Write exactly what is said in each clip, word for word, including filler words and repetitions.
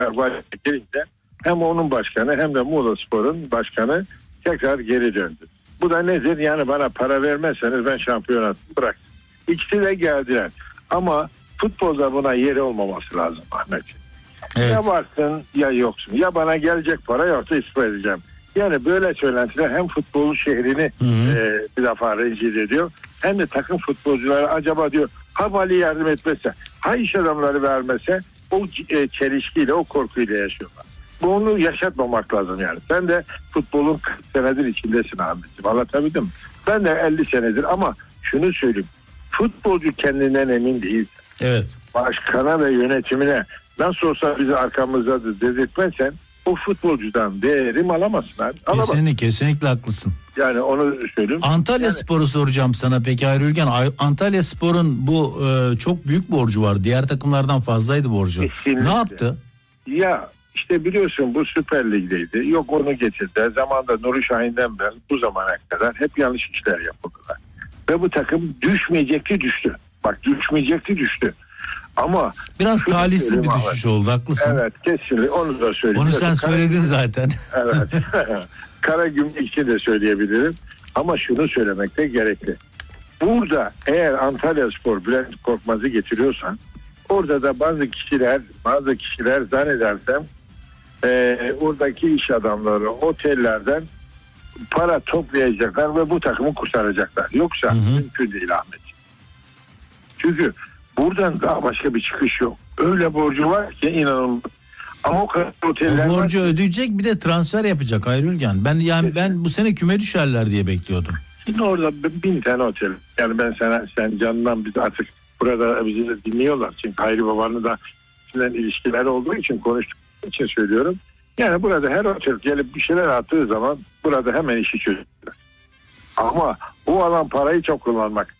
gelince hem onun başkanı hem de Muğlaspor'un başkanı tekrar geri döndü. Bu da nedir? Yani bana para vermezseniz ben şampiyonatı bıraktım. İkisi de geldiler. Ama futbolda buna yeri olmaması lazım Ahmet. Evet. Ya varsın ya yoksun. Ya bana gelecek para yoksa istifa edeceğim. Yani böyle söylentiler hem futbolun şehrini e, bir defa rencide ediyor. Hem de takım futbolcuları acaba diyor ha vali yardım etmezse, ha iş adamları vermese o e, çelişkiyle, o korkuyla yaşıyorlar. Bunu yaşatmamak lazım yani. Sen de futbolun kırk senedir içindesin Ahmetciğim. Anlatabildim mi? Ben de elli senedir ama şunu söyleyeyim. Futbolcu kendinden emin değil. Evet. Başkana ve yönetimine nasıl olsa bizi arkamızda dedirtmezsen o futbolcudan değerim alamazsın abi. Alamazsın. Kesinlikle, kesinlikle haklısın. Yani onu söyleyeyim. Antalya yani, Spor'u soracağım sana peki Hayri Ülgen. Antalya Spor'un bu e, çok büyük borcu var. Diğer takımlardan fazlaydı borcu. Kesinlikle. Ne yaptı? Ya işte biliyorsun bu Süper Lig'deydi. Yok onu getirdi. Zamanında Nuri Şahin'den beri bu zamana kadar hep yanlış işler yapıldılar. Ve bu takım düşmeyecekti düştü. Bak düşmeyecekti düştü. Ama biraz talihsiz bir düşüş oldu, haklısın. Evet, kesinlikle onu da söyleyeyim. Onu sen Kara, söyledin zaten. Evet. Karagümrük için de söyleyebilirim. Ama şunu söylemek de gerekli. Burada eğer Antalyaspor Bülent Korkmaz'ı getiriyorsan orada da bazı kişiler bazı kişiler zannedersem e, oradaki iş adamları otellerden para toplayacaklar ve bu takımı kurtaracaklar. Yoksa hı hı. mümkün değil Ahmet. Çünkü buradan daha başka bir çıkış yok. Öyle borcu var ki inanılmaz. Ama o kadar oteller o borcu var. ödeyecek, bir de transfer yapacak Hayri Ülgen. Ben yani evet. ben bu sene küme düşerler diye bekliyordum. Şimdi orada bin tane otel. Yani ben sana sen canından biz artık burada bizi de dinliyorlar. Çünkü Hayri Baba'nın da ilişkiler olduğu için konuştuğum için söylüyorum. Yani burada her otel gelip bir şeyler attığı zaman burada hemen işi çözülür. Ama bu alan parayı çok kullanmak.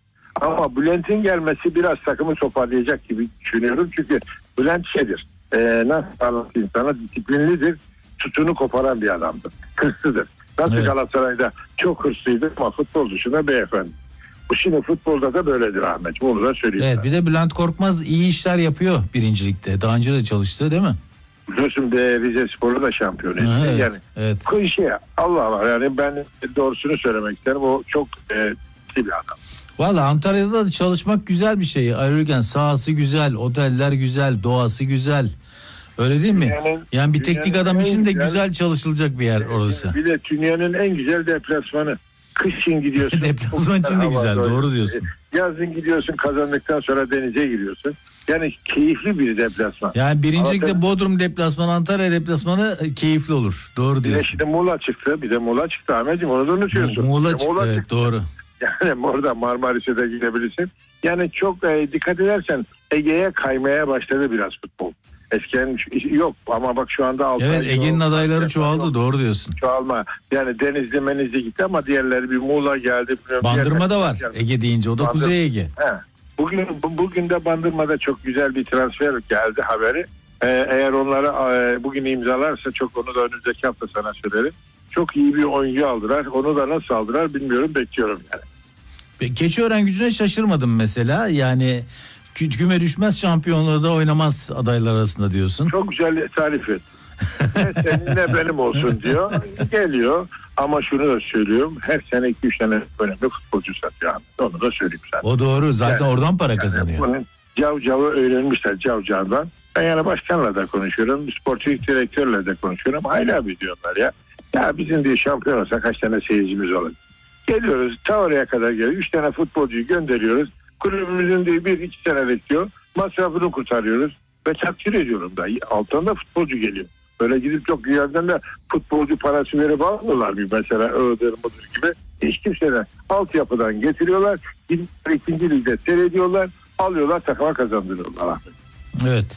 Ama Bülent'in gelmesi biraz takımı toparlayacak gibi düşünüyorum. Çünkü Bülent şeydir. E, nasıl anlatayım sana, disiplinlidir. Tutunu koparan bir adamdır. Hırslıdır. Nasıl evet. Galatasaray'da çok hırslıydı ama futbol dışında beyefendi. Bu şimdi futbolda da böyledir Ahmet. Bunu da söyleyeyim. Evet, sana. Bir de Bülent Korkmaz iyi işler yapıyor birincilikte. Daha önce de çalıştı değil mi? Biliyorsun de Rize Spor'u da şampiyon etti. Evet, yani evet. Şey, Allah var yani ben doğrusunu söylemek isterim. O çok e, bir adam. Valla Antalya'da da çalışmak güzel bir şey. Ayrılırken sahası güzel, oteller güzel, doğası güzel. Öyle değil mi? Yani, yani bir teknik adam için de güzel, güzel çalışılacak bir yer orası. Bir de dünyanın en güzel deplasmanı. Kışın gidiyorsun. Deplasman için de güzel, doğru diyorsun. Yazın gidiyorsun, kazandıktan sonra denize giriyorsun. Yani keyifli bir deplasman. Yani birincilikte Bodrum deplasmanı, Antalya deplasmanı keyifli olur. Doğru diyorsun. Bir de şimdi Muğla çıktı. Bir de Muğla çıktı Ahmetciğim, onu da unutuyorsun. Muğla, Muğla çıktı, evet, çıktı. doğru. Yani orada Marmaris'e de gidebilirsin. Yani çok e, dikkat edersen Ege'ye kaymaya başladı biraz futbol. Eskiden yok ama bak şu anda Altay. Evet, Ege'nin adayları çoğaldı, yok. Doğru diyorsun. Çoğalma. Yani Denizli Menizli gitti ama diğerleri bir Muğla geldi. Bandırma da var geldi. Ege deyince, o da Bandır- Kuzey Ege. He. Bugün bugün de Bandırma'da çok güzel bir transfer geldi haberi. Ee, eğer onları e, bugün imzalarsa çok, onu da önümüzdeki hafta sana söylerim. Çok iyi bir oyuncu aldılar. Onu da nasıl aldılar bilmiyorum, bekliyorum yani. Keçiören Gücü'ne şaşırmadım mesela. Yani küme düşmez, şampiyonluğu da oynamaz adaylar arasında diyorsun. Çok güzel tarif et. Ne senin ne benim olsun diyor. Geliyor. Ama şunu da söylüyorum. Her sene iki üç tane önemli futbolcu satıyor. Onu da söyleyeyim sana. O doğru. Zaten yani, oradan para yani kazanıyor. Cav Cav'ı öğrenmişler. Cav Cav'dan. Ben yani başkanla da konuşuyorum. Sportif direktörle de konuşuyorum. Hala abi diyorlar ya. Ya bizim diye şampiyon olsa kaç tane seyircimiz olur. Geliyoruz. Ta oraya kadar geliyor. Üç tane futbolcuyu gönderiyoruz. Kulübümüzün diye bir iki sene bekliyor. Masrafını kurtarıyoruz. Ve takdir ediyorum da. Altında futbolcu geliyor. Böyle gidip çok yerden de futbolcu parası verip almıyorlar bir mesela Öder Mudur gibi. Hiç kimseden altyapıdan getiriyorlar. Gidip ikinci ligde seyrediyorlar. Alıyorlar, takıma kazandırıyorlar. Evet.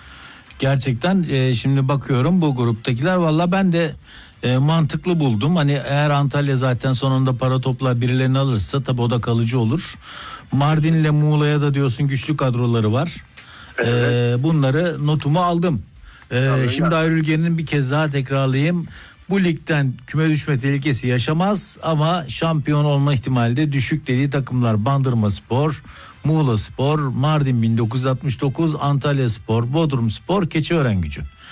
Gerçekten e, şimdi bakıyorum bu gruptakiler, valla ben de e, mantıklı buldum. Hani eğer Antalya zaten sonunda para toplar, birilerini alırsa tabii o da kalıcı olur. Mardin'le Muğla'ya da diyorsun güçlü kadroları var. Evet. E, bunları notumu aldım. Ee, şimdi Hayri Ülgen'in bir kez daha tekrarlayayım. Bu ligden küme düşme tehlikesi yaşamaz ama şampiyon olma ihtimali de düşük dediği takımlar Bandırmaspor, Muğlaspor, Mardin bin dokuz yüz altmış dokuz, Antalyaspor, Bodrumspor, Keçiören Gücü.